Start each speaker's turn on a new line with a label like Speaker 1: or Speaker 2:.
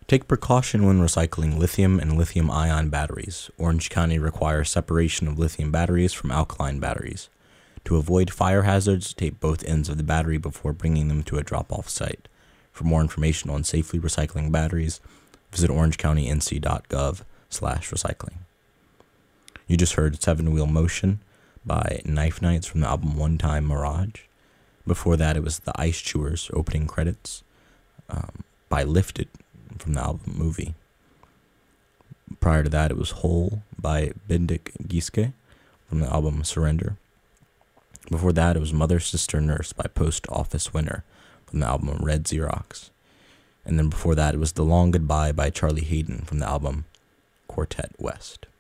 Speaker 1: Take precaution when recycling lithium and lithium-ion batteries. Orange County requires separation of lithium batteries from alkaline batteries. To avoid fire hazards, tape both ends of the battery before bringing them to a drop-off site. For more information on safely recycling batteries, visit orangecountync.gov/recycling. You just heard Seven Wheel Motion by Knife Knights from the album One Time Mirage. Before that, it was The Ice Chewers opening credits by Lifted from the album Movie. Prior to that, it was Whole by Bendik Giske from the album Surrender. Before that, it was Mother, Sister, Nurse by Post Office Winter from the album Red Xerox. And then before that, it was The Long Goodbye by Charlie Hayden from the album Quartet West.